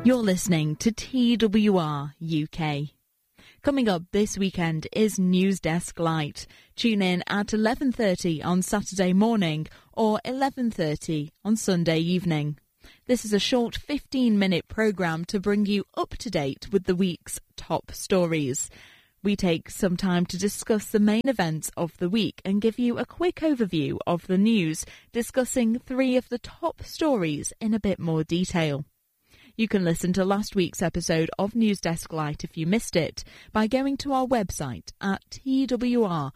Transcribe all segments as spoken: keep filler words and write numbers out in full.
You're listening to T W R U K. Coming up this weekend is News Desk Light. Tune in at eleven thirty on Saturday morning or eleven thirty on Sunday evening. This is a short fifteen minute programme to bring you up to date with the week's top stories. We take some time to discuss the main events of the week and give you a quick overview of the news, discussing three of the top stories in a bit more detail. You can listen to last week's episode of News Desk Light if you missed it by going to our website at twr.org.uk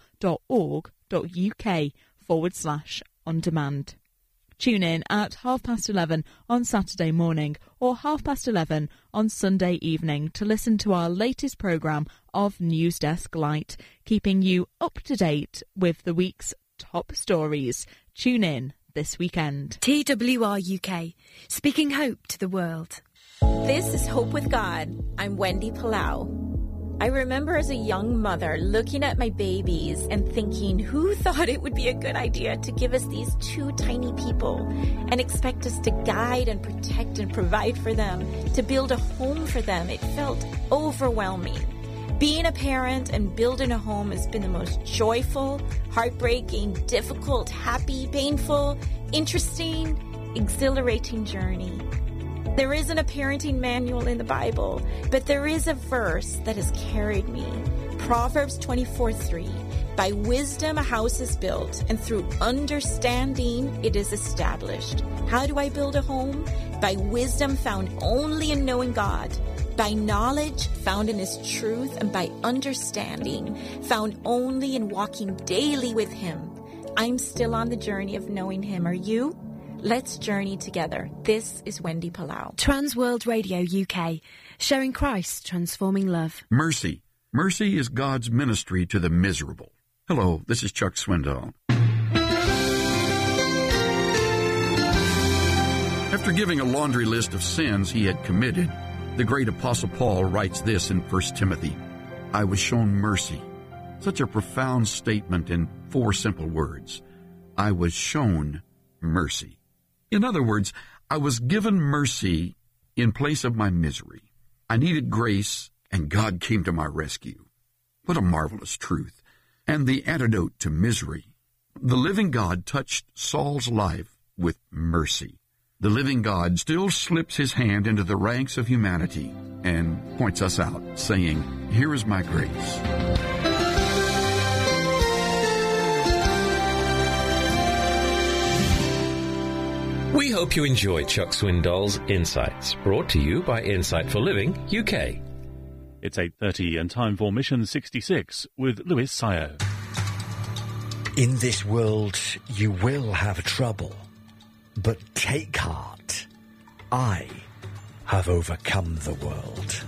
forward slash on demand. Tune in at half past eleven on Saturday morning or half past eleven on Sunday evening to listen to our latest programme of News Desk Light, keeping you up to date with the week's top stories. Tune in this weekend. T W R U K, speaking hope to the world. This is Hope with God. I'm Wendy Palau. I remember as a young mother looking at my babies and thinking, who thought it would be a good idea to give us these two tiny people and expect us to guide and protect and provide for them, to build a home for them? It felt overwhelming. Being a parent and building a home has been the most joyful, heartbreaking, difficult, happy, painful, interesting, exhilarating journey. There isn't a parenting manual in the Bible, but there is a verse that has carried me. Proverbs twenty-four three. By wisdom a house is built, and through understanding it is established. How do I build a home? By wisdom found only in knowing God. By knowledge found in His truth, and by understanding found only in walking daily with Him. I'm still on the journey of knowing Him. Are you? Let's journey together. This is Wendy Palau. Transworld Radio U K, sharing Christ, transforming love. Mercy. Mercy is God's ministry to the miserable. Hello, this is Chuck Swindoll. After giving a laundry list of sins he had committed, the great Apostle Paul writes this in First Timothy. I was shown mercy. Such a profound statement in four simple words. I was shown mercy. In other words, I was given mercy in place of my misery. I needed grace, and God came to my rescue. What a marvelous truth. And the antidote to misery. The living God touched Saul's life with mercy. The living God still slips His hand into the ranks of humanity and points us out, saying, here is my grace. We hope you enjoy Chuck Swindoll's Insights, brought to you by Insight for Living U K. It's eight thirty and time for Mission sixty-six with Louis Sayo. In this world you will have trouble, but take heart. I have overcome the world.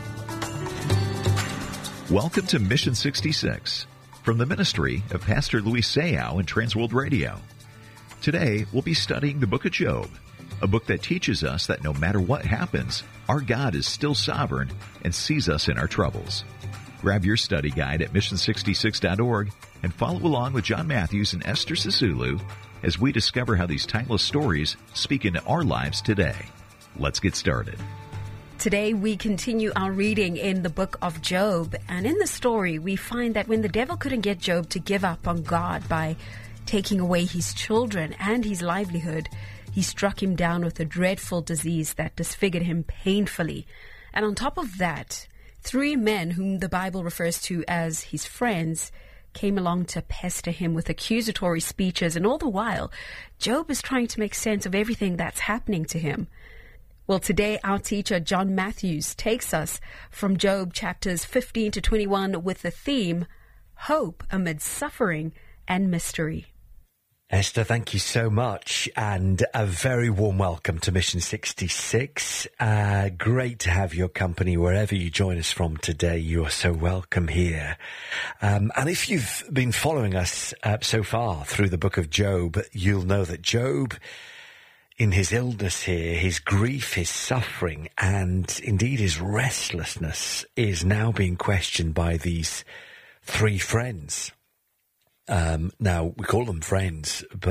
Welcome to Mission sixty-six from the ministry of Pastor Louis Sayo and Transworld Radio. Today, we'll be studying the book of Job, a book that teaches us that no matter what happens, our God is still sovereign and sees us in our troubles. Grab your study guide at mission sixty-six dot org and follow along with John Matthews and Esther Sisulu as we discover how these timeless stories speak into our lives today. Let's get started. Today we continue our reading in the book of Job, and in the story we find that when the devil couldn't get Job to give up on God by taking away his children and his livelihood, he struck him down with a dreadful disease that disfigured him painfully. And on top of that, three men whom the Bible refers to as his friends came along to pester him with accusatory speeches, and all the while, Job is trying to make sense of everything that's happening to him. Well, today our teacher, John Matthews, takes us from Job chapters fifteen to twenty-one with the theme, Hope Amid Suffering and Mystery. Esther, thank you so much, and a very warm welcome to Mission sixty-six. Uh, great to have your company wherever you join us from today. You are so welcome here. Um, and if you've been following us uh, so far through the book of Job, you'll know that Job, in his illness here, his grief, his suffering, and indeed his restlessness is now being questioned by these three friends. Um, now, we call them friends, but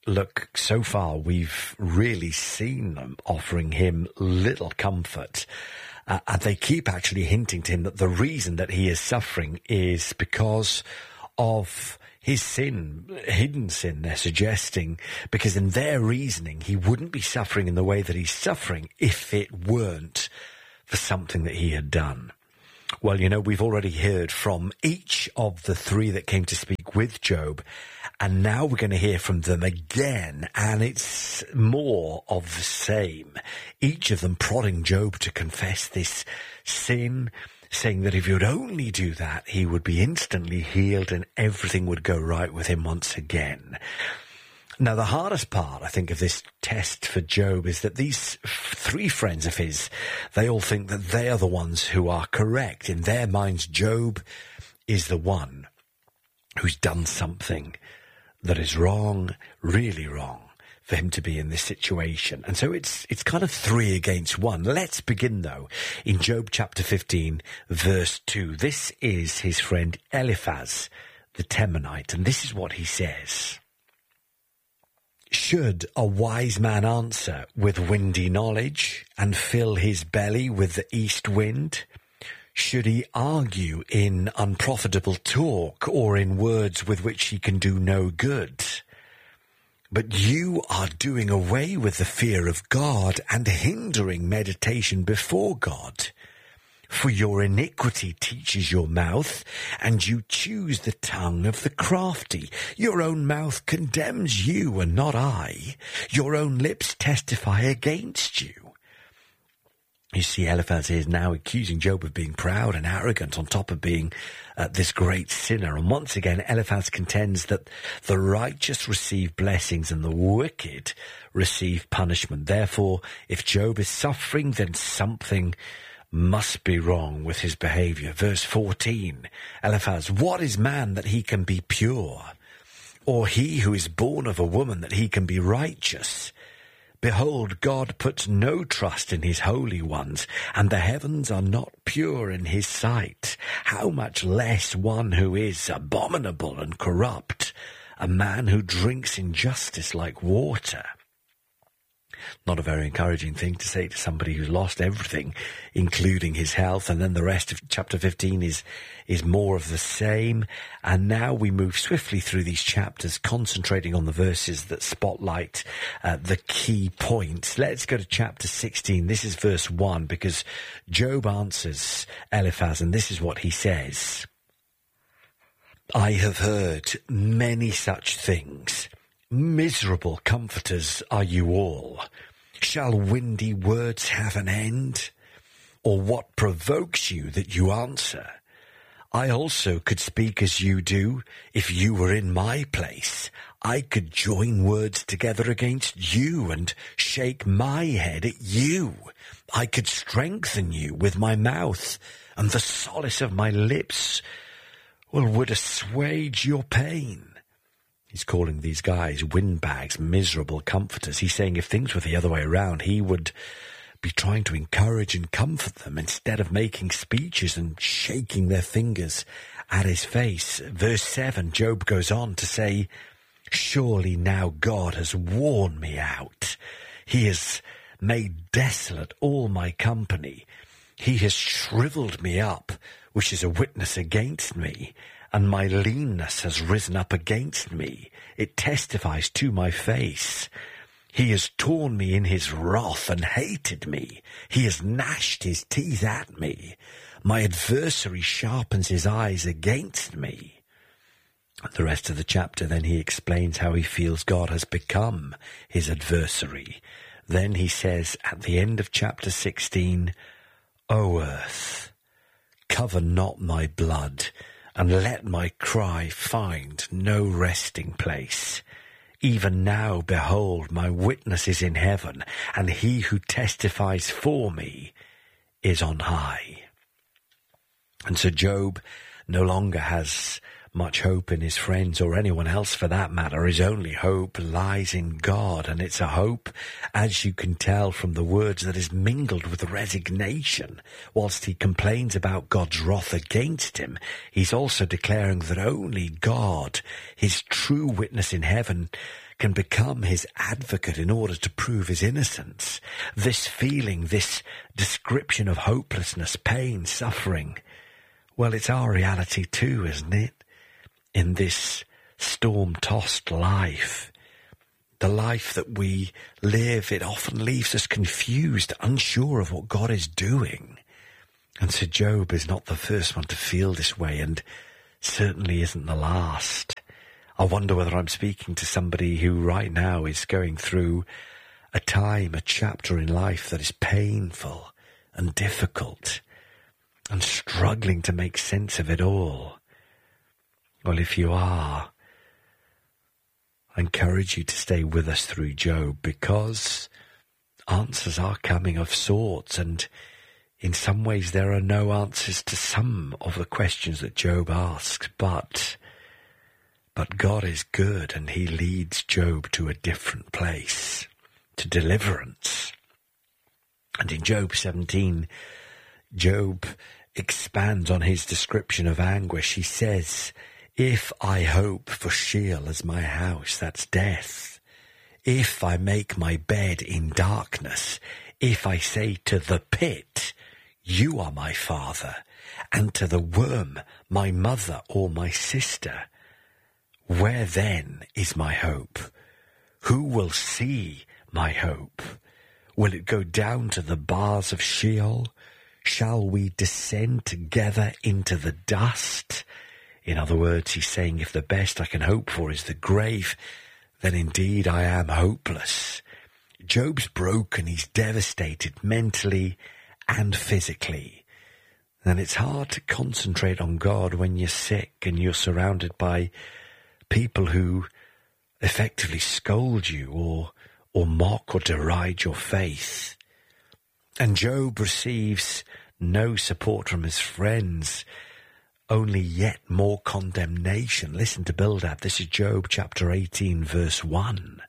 look, so far we've really seen them offering him little comfort. Uh, and they keep actually hinting to him that the reason that he is suffering is because of his sin, hidden sin, they're suggesting, because in their reasoning, he wouldn't be suffering in the way that he's suffering if it weren't for something that he had done. Well, you know, we've already heard from each of the three that came to speak with Job, and now we're going to hear from them again, and it's more of the same. Each of them prodding Job to confess this sin, saying that if he would only do that, he would be instantly healed and everything would go right with him once again. Now, the hardest part, I think, of this test for Job is that these three friends of his, they all think that they are the ones who are correct. In their minds, Job is the one who's done something that is wrong, really wrong, for him to be in this situation. And so it's it's kind of three against one. Let's begin, though, in Job chapter fifteen, verse two. This is his friend Eliphaz the Temanite, and this is what he says. Should a wise man answer with windy knowledge and fill his belly with the east wind? Should he argue in unprofitable talk or in words with which he can do no good? But you are doing away with the fear of God and hindering meditation before God. For your iniquity teaches your mouth, and you choose the tongue of the crafty. Your own mouth condemns you, and not I. Your own lips testify against you. You see, Eliphaz is now accusing Job of being proud and arrogant on top of being uh, this great sinner. And once again, Eliphaz contends that the righteous receive blessings and the wicked receive punishment. Therefore, if Job is suffering, then something must be wrong with his behavior. Verse fourteen, Eliphaz, what is man that he can be pure? Or he who is born of a woman that he can be righteous? Behold, God puts no trust in his holy ones, and the heavens are not pure in his sight. How much less one who is abominable and corrupt, a man who drinks injustice like water. Not a very encouraging thing to say to somebody who's lost everything, including his health. And then the rest of chapter fifteen is is more of the same. And now we move swiftly through these chapters, concentrating on the verses that spotlight uh, the key points. Let's go to chapter sixteen. This is verse one, because Job answers Eliphaz, and this is what he says. I have heard many such things. Miserable comforters are you all. Shall windy words have an end? Or what provokes you that you answer? I also could speak as you do if you were in my place. I could join words together against you and shake my head at you. I could strengthen you with my mouth, and the solace of my lips, well, would assuage your pain. He's calling these guys windbags, miserable comforters. He's saying if things were the other way around, he would be trying to encourage and comfort them instead of making speeches and shaking their fingers at his face. Verse seven, Job goes on to say, surely now God has worn me out. He has made desolate all my company. He has shriveled me up, which is a witness against me. And my leanness has risen up against me. It testifies to my face. He has torn me in his wrath and hated me. He has gnashed his teeth at me. My adversary sharpens his eyes against me. The rest of the chapter, then he explains how he feels God has become his adversary. Then he says at the end of chapter sixteen, O earth, cover not my blood, and let my cry find no resting place. Even now, behold, my witness is in heaven, and he who testifies for me is on high. And so Job no longer has much hope in his friends or anyone else for that matter. His only hope lies in God, and it's a hope, as you can tell from the words, that is mingled with resignation. Whilst he complains about God's wrath against him, he's also declaring that only God, his true witness in heaven, can become his advocate in order to prove his innocence. This feeling, this description of hopelessness, pain, suffering, well, it's our reality too, isn't it? In this storm-tossed life, the life that we live, it often leaves us confused, unsure of what God is doing. And so Job is not the first one to feel this way, and certainly isn't the last. I wonder whether I'm speaking to somebody who right now is going through a time, a chapter in life that is painful and difficult and struggling to make sense of it all. Well, if you are, I encourage you to stay with us through Job, because answers are coming of sorts, and in some ways there are no answers to some of the questions that Job asks, but but God is good, and he leads Job to a different place, to deliverance. And in Job seventeen, Job expands on his description of anguish. He says, if I hope for Sheol as my house, that's death. If I make my bed in darkness, if I say to the pit, you are my father, and to the worm, my mother or my sister, where then is my hope? Who will see my hope? Will it go down to the bars of Sheol? Shall we descend together into the dust? In other words, he's saying, if the best I can hope for is the grave, then indeed I am hopeless. Job's broken, he's devastated mentally and physically. And it's hard to concentrate on God when you're sick and you're surrounded by people who effectively scold you or or mock or deride your faith. And Job receives no support from his friends, only yet more condemnation. Listen to Bildad. This is Job chapter eighteen, verse one.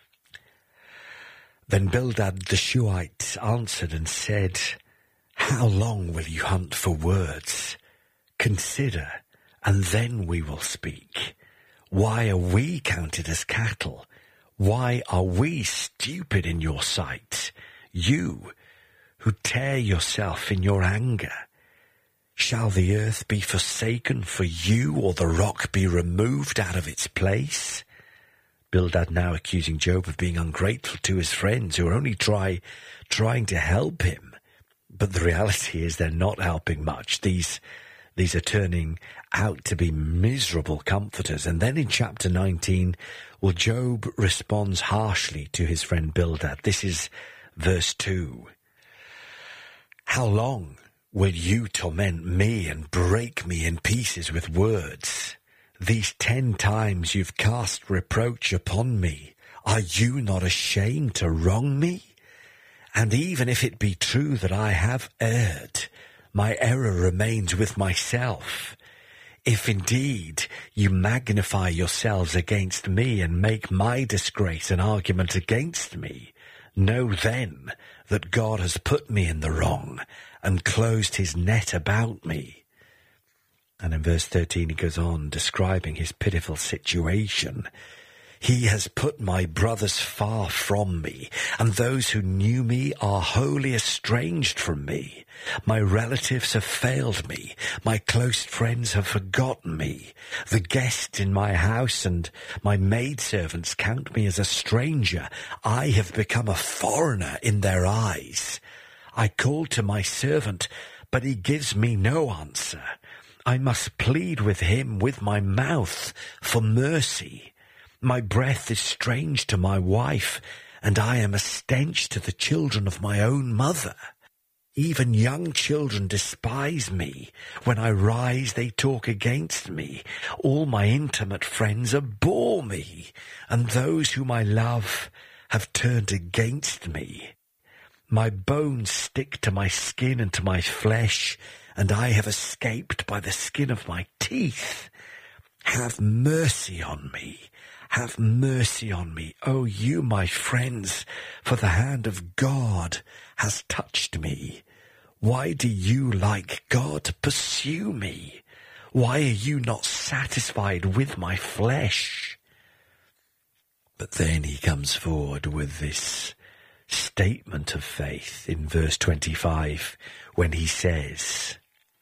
Then Bildad the Shuhite answered and said, how long will you hunt for words? Consider, and then we will speak. Why are we counted as cattle? Why are we stupid in your sight? You who tear yourself in your anger. Shall the earth be forsaken for you, or the rock be removed out of its place? Bildad now accusing Job of being ungrateful to his friends who are only try, trying to help him. But the reality is they're not helping much. These These are turning out to be miserable comforters. And then in chapter nineteen, well, Job responds harshly to his friend Bildad. This is verse two. How long will you torment me and break me in pieces with words? These ten times you've cast reproach upon me. Are you not ashamed to wrong me? And even if it be true that I have erred, my error remains with myself. If indeed you magnify yourselves against me and make my disgrace an argument against me, know then that God has put me in the wrong and closed his net about me. And in verse thirteen he goes on describing his pitiful situation. He has put my brothers far from me, and those who knew me are wholly estranged from me. My relatives have failed me. My close friends have forgotten me. The guests in my house and my maidservants count me as a stranger. I have become a foreigner in their eyes. I call to my servant, but he gives me no answer. I must plead with him with my mouth for mercy. My breath is strange to my wife, and I am a stench to the children of my own mother. Even young children despise me. When I rise, they talk against me. All my intimate friends abhor me, and those whom I love have turned against me. My bones stick to my skin and to my flesh, and I have escaped by the skin of my teeth. Have mercy on me. Have mercy on me, O you, my friends, for the hand of God has touched me. Why do you, like God, pursue me? Why are you not satisfied with my flesh? But then he comes forward with this statement of faith in verse twenty-five when he says,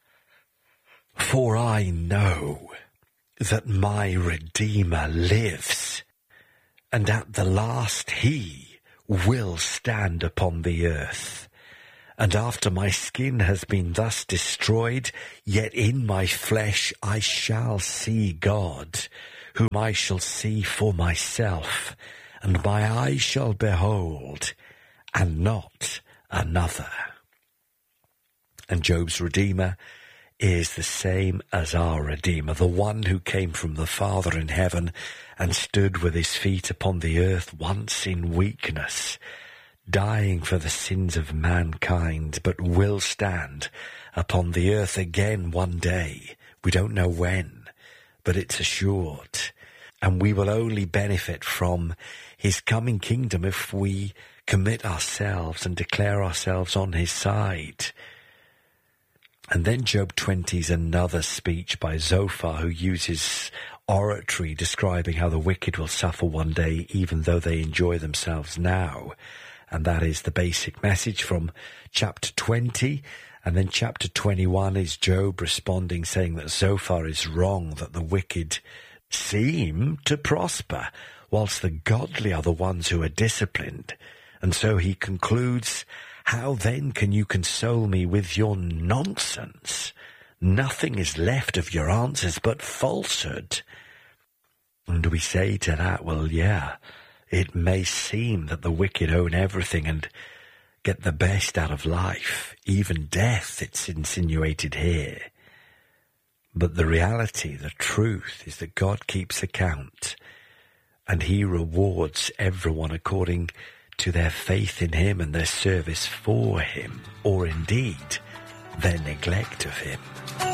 "For I know that my Redeemer lives, and at the last he will stand upon the earth. And after my skin has been thus destroyed, yet in my flesh I shall see God, whom I shall see for myself, and my eyes shall behold, and not another." And Job's Redeemer is the same as our Redeemer, the one who came from the Father in heaven and stood with his feet upon the earth once in weakness, dying for the sins of mankind, but will stand upon the earth again one day. We don't know when, but it's assured. And we will only benefit from his coming kingdom if we commit ourselves and declare ourselves on his side. And then Job twenty is another speech by Zophar, who uses oratory describing how the wicked will suffer one day even though they enjoy themselves now. And that is the basic message from chapter twenty. And then chapter twenty-one is Job responding, saying that Zophar is wrong, that the wicked seem to prosper, whilst the godly are the ones who are disciplined. And so he concludes, "How then can you console me with your nonsense? Nothing is left of your answers but falsehood." And we say to that, well, yeah, it may seem that the wicked own everything and get the best out of life, even death, it's insinuated here. But the reality, the truth, is that God keeps account, and he rewards everyone according to their faith in him and their service for him, or indeed their neglect of him.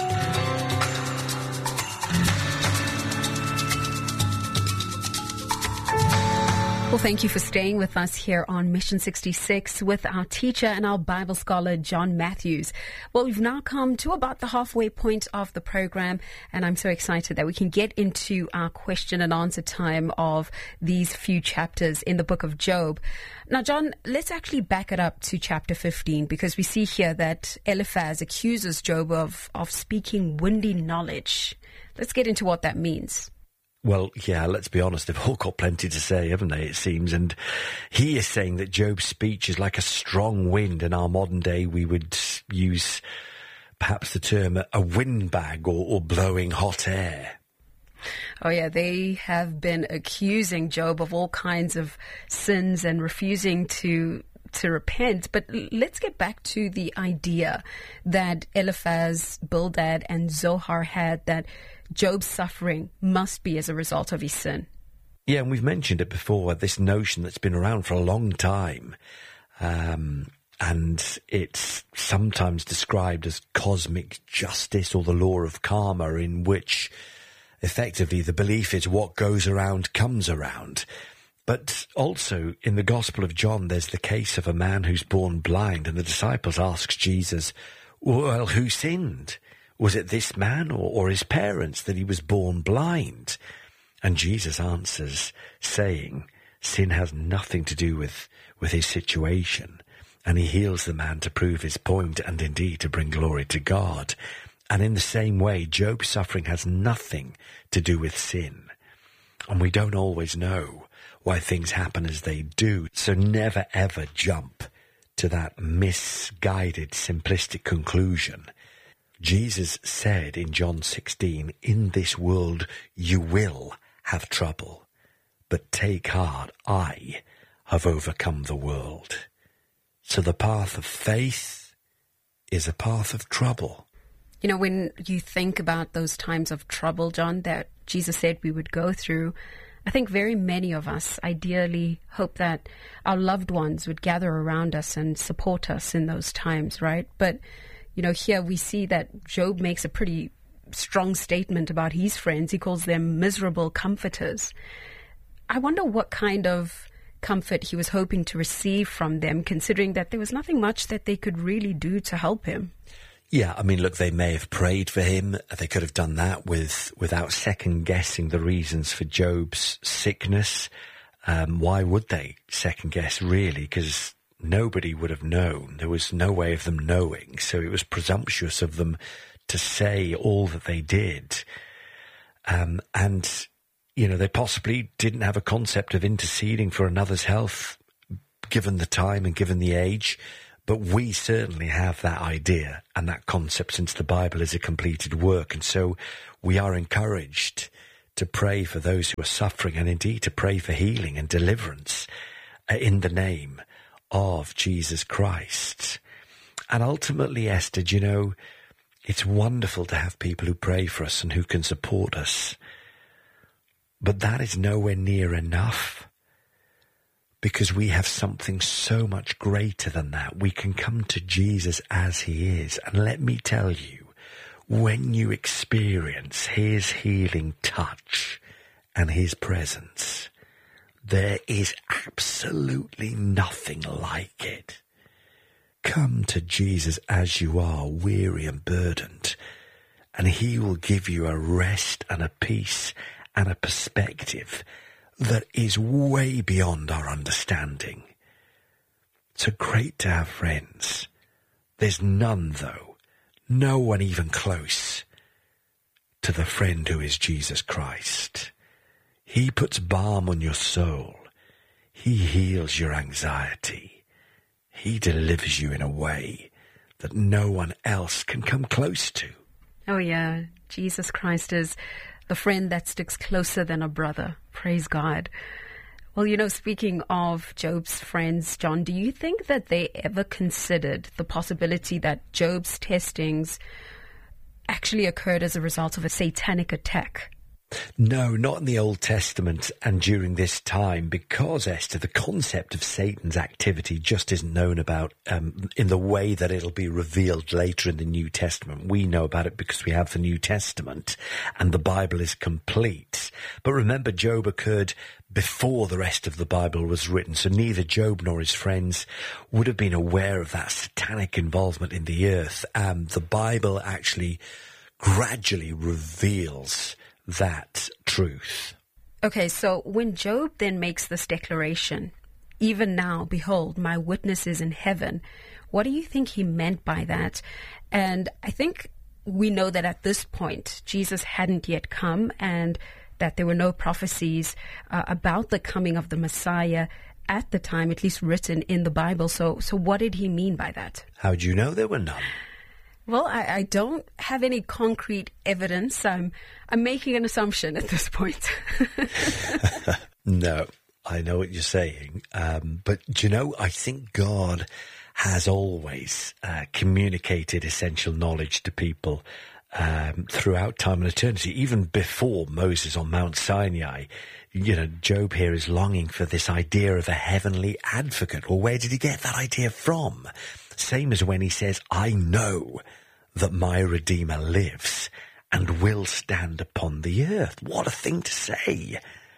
Well, thank you for staying with us here on Mission sixty-six with our teacher and our Bible scholar, John Matthews. Well, we've now come to about the halfway point of the program, and I'm so excited that we can get into our question and answer time of these few chapters in the book of Job. Now, John, let's actually back it up to chapter fifteen, because we see here that Eliphaz accuses Job of, of speaking windy knowledge. Let's get into what that means. Well, yeah, let's be honest, they've all got plenty to say, haven't they, it seems. And he is saying that Job's speech is like a strong wind. In our modern day, we would use perhaps the term a windbag, or, or blowing hot air. Oh, yeah, they have been accusing Job of all kinds of sins and refusing to to repent. But let's get back to the idea that Eliphaz, Bildad, and Zohar had, that Job's suffering must be as a result of his sin. Yeah, and we've mentioned it before, this notion that's been around for a long time. Um, and it's sometimes described as cosmic justice, or the law of karma, in which effectively the belief is what goes around comes around. But also in the Gospel of John, there's the case of a man who's born blind, and the disciples ask Jesus, well, who sinned? Was it this man or, or his parents that he was born blind? And Jesus answers, saying, sin has nothing to do with, with his situation. And he heals the man to prove his point, and indeed to bring glory to God. And in the same way, Job's suffering has nothing to do with sin. And we don't always know why things happen as they do. So never ever jump to that misguided, simplistic conclusion. Jesus said in John sixteen, in this world you will have trouble, but take heart, I have overcome the world. So the path of faith is a path of trouble. You know, when you think about those times of trouble, John, that Jesus said we would go through, I think very many of us ideally hope that our loved ones would gather around us and support us in those times, right? But you know, here we see that Job makes a pretty strong statement about his friends. He calls them miserable comforters. I wonder what kind of comfort he was hoping to receive from them, considering that there was nothing much that they could really do to help him. Yeah, I mean, look, they may have prayed for him. They could have done that with without second-guessing the reasons for Job's sickness. Um, why would they second guess, really? Because nobody would have known. There was no way of them knowing. So it was presumptuous of them to say all that they did. Um, and, you know, they possibly didn't have a concept of interceding for another's health, given the time and given the age. But we certainly have that idea and that concept, since the Bible is a completed work. And so we are encouraged to pray for those who are suffering, and indeed to pray for healing and deliverance in the name of Jesus Christ. And ultimately, Esther, you know, it's wonderful to have people who pray for us and who can support us. But that is nowhere near enough, because we have something so much greater than that. We can come to Jesus as he is. And let me tell you, when you experience his healing touch and his presence, there is absolutely nothing like it. Come to Jesus as you are, weary and burdened, and he will give you a rest and a peace and a perspective that is way beyond our understanding. So great to have friends. There's none, though, no one even close to the friend who is Jesus Christ. He puts balm on your soul. He heals your anxiety. He delivers you in a way that no one else can come close to. Oh, yeah. Jesus Christ is the friend that sticks closer than a brother. Praise God. Well, you know, speaking of Job's friends, John, do you think that they ever considered the possibility that Job's testings actually occurred as a result of a satanic attack? No, not in the Old Testament and during this time, because, Esther, the concept of Satan's activity just isn't known about um, in the way that it'll be revealed later in the New Testament. We know about it because we have the New Testament and the Bible is complete. But remember, Job occurred before the rest of the Bible was written, so neither Job nor his friends would have been aware of that satanic involvement in the earth. Um, the Bible actually gradually reveals that truth. Okay, so when Job then makes this declaration, even now, behold, my witness is in heaven, what do you think he meant by that? And I think we know that at this point, Jesus hadn't yet come, and that there were no prophecies uh, about the coming of the Messiah at the time, at least written in the Bible. So, so what did he mean by that? How do you know there were none? Well, I, I don't have any concrete evidence. I'm I'm making an assumption at this point. No, I know what you're saying. Um, but, do you know, I think God has always uh, communicated essential knowledge to people um, throughout time and eternity, even before Moses on Mount Sinai. You know, Job here is longing for this idea of a heavenly advocate. Well, where did he get that idea from? Same as when he says, I know that my Redeemer lives and will stand upon the earth. What a thing to say.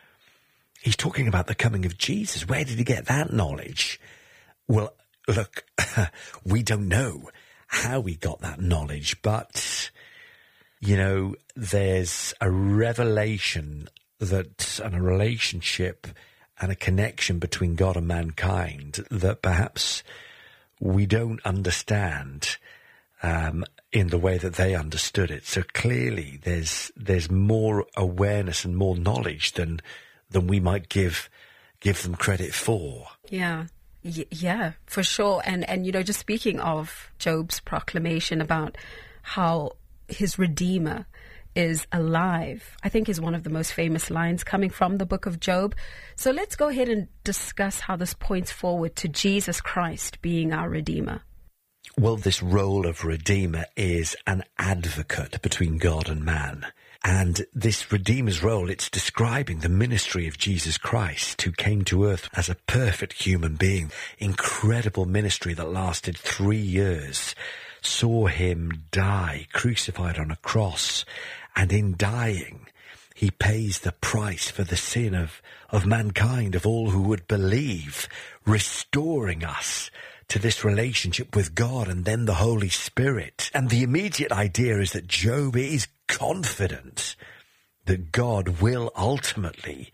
He's talking about the coming of Jesus. Where did he get that knowledge? Well, look, we don't know how he got that knowledge, but, you know, there's a revelation that, and a relationship and a connection between God and mankind that perhaps we don't understand um, in the way that they understood it. So clearly there's there's more awareness and more knowledge than than we might give give them credit for. Yeah. Y- yeah, for sure. And, and, you know, just speaking of Job's proclamation about how his Redeemer is alive, I think is one of the most famous lines coming from the book of Job. So let's go ahead and discuss how this points forward to Jesus Christ being our Redeemer. Well, this role of Redeemer is an advocate between God and man. And this Redeemer's role, it's describing the ministry of Jesus Christ, who came to earth as a perfect human being. Incredible ministry that lasted three years, saw him die, crucified on a cross. And in dying, he pays the price for the sin of, of mankind, of all who would believe, restoring us to this relationship with God and then the Holy Spirit. And the immediate idea is that Job is confident that God will ultimately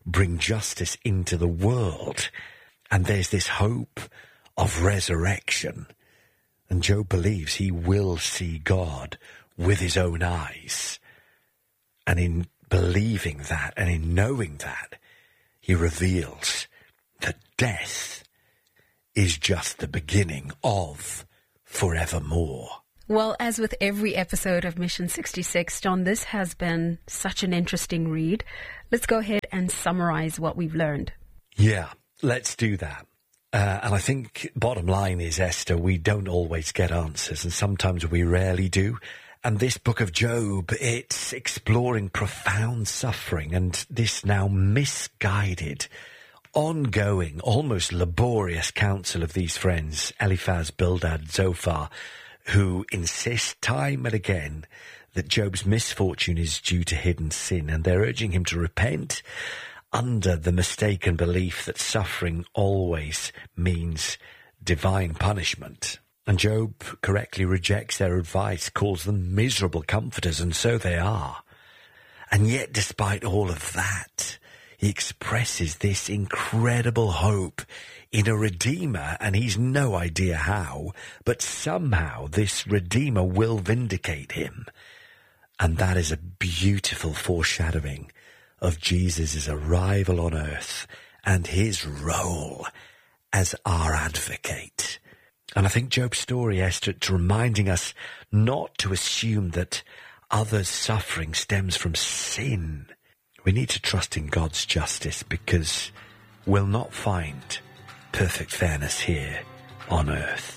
bring justice into the world. And there's this hope of resurrection. And Job believes he will see God with his own eyes. And in believing that and in knowing that, he reveals that death is just the beginning of forevermore. Well, as with every episode of Mission sixty-six, John, this has been such an interesting read. Let's go ahead and summarize what we've learned. Yeah, let's do that. Uh, and I think bottom line is, Esther, we don't always get answers, and sometimes we rarely do. And this book of Job, it's exploring profound suffering and this now misguided, ongoing, almost laborious counsel of these friends, Eliphaz, Bildad, Zophar, who insist time and again that Job's misfortune is due to hidden sin, and they're urging him to repent under the mistaken belief that suffering always means divine punishment. And Job correctly rejects their advice, calls them miserable comforters, and so they are. And yet, despite all of that, he expresses this incredible hope in a Redeemer, and he's no idea how, but somehow this Redeemer will vindicate him. And that is a beautiful foreshadowing of Jesus' arrival on earth and his role as our advocate. And I think Job's story, Esther, it's reminding us not to assume that others' suffering stems from sin. We need to trust in God's justice, because we'll not find perfect fairness here on earth.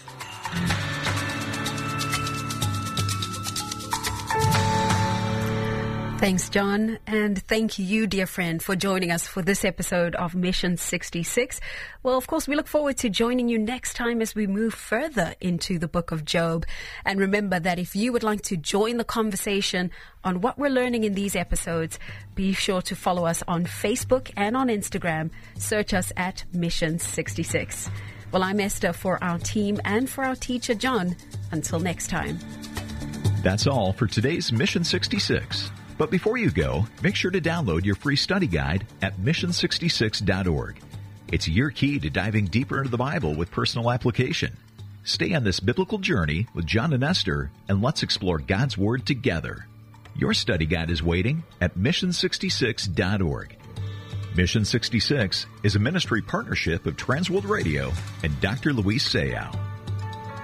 Thanks, John, and thank you, dear friend, for joining us for this episode of Mission sixty-six. Well, of course, we look forward to joining you next time as we move further into the book of Job. And remember that if you would like to join the conversation on what we're learning in these episodes, be sure to follow us on Facebook and on Instagram. Search us at Mission sixty-six. Well, I'm Esther for our team and for our teacher, John. Until next time. That's all for today's Mission sixty-six. But before you go, make sure to download your free study guide at mission sixty-six dot org. It's your key to diving deeper into the Bible with personal application. Stay on this biblical journey with John and Esther, and let's explore God's Word together. Your study guide is waiting at mission sixty-six dot org. Mission sixty-six is a ministry partnership of Transworld Radio and Doctor Luis Sayao.